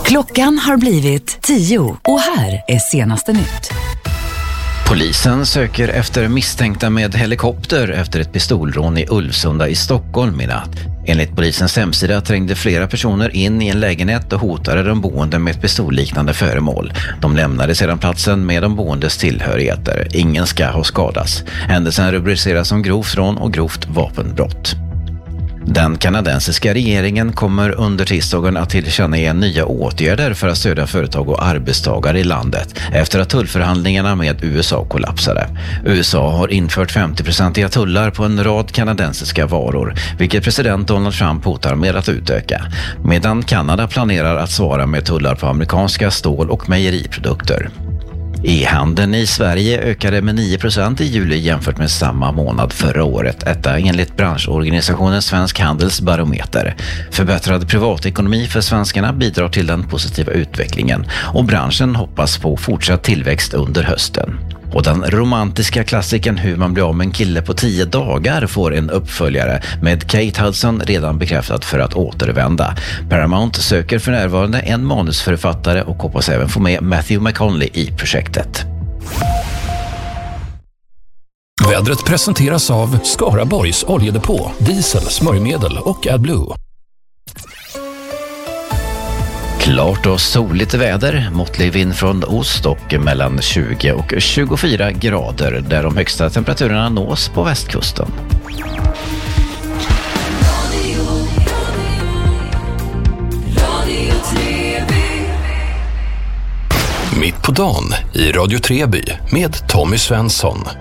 Klockan har blivit 10 och här är senaste nytt. Polisen söker efter misstänkta med helikopter efter ett pistolrån i Ulvsunda i Stockholm i natt. Enligt polisens hemsida trängde flera personer in i en lägenhet och hotade de boende med ett pistolliknande föremål. De lämnade sedan platsen med de boendes tillhörigheter. Ingen ska ha skadats. Händelsen rubriceras som grovt rån och grovt vapenbrott. Den kanadensiska regeringen kommer under tisdagen att tillkännage nya åtgärder för att stödja företag och arbetstagare i landet efter att tullförhandlingarna med USA kollapsade. USA har infört 50-procentiga tullar på en rad kanadensiska varor, vilket president Donald Trump hotar med att utöka, medan Kanada planerar att svara med tullar på amerikanska stål- och mejeriprodukter. E-handeln i Sverige ökade med 9% i juli jämfört med samma månad förra året. Detta enligt branschorganisationen Svensk Handelsbarometer. Förbättrad privatekonomi för svenskarna bidrar till den positiva utvecklingen och branschen hoppas på fortsatt tillväxt under hösten. Och den romantiska klassikern Hur man blir av med en kille på 10 dagar får en uppföljare med Kate Hudson redan bekräftat för att återvända. Paramount söker för närvarande en manusförfattare och hoppas även få med Matthew McConaughey i projektet. Vädret presenteras av Skaraborgs oljedepå, diesel, smörjmedel och AdBlue. Klart och soligt väder, måttlig vind från ost och mellan 20 och 24 grader där de högsta temperaturerna nås på västkusten. Mitt på dagen i Radio Treby med Tommy Svensson.